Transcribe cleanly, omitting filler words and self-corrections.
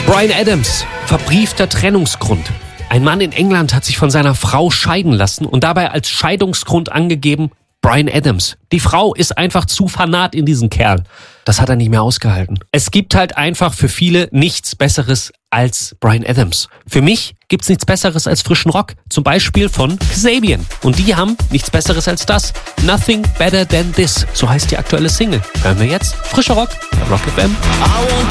Bryan Adams, verbriefter Trennungsgrund. Ein Mann in England hat sich von seiner Frau scheiden lassen und dabei als Scheidungsgrund angegeben, Bryan Adams. Die Frau ist einfach zu fanat in diesen Kerl. Das hat er nicht mehr ausgehalten. Es gibt halt einfach für viele nichts Besseres als Bryan Adams. Für mich gibt's nichts Besseres als frischen Rock. Zum Beispiel von Kasabian. Und die haben nichts Besseres als das. Nothing Better Than This. So heißt die aktuelle Single. Hören wir jetzt. Frischer Rock bei Rock FM.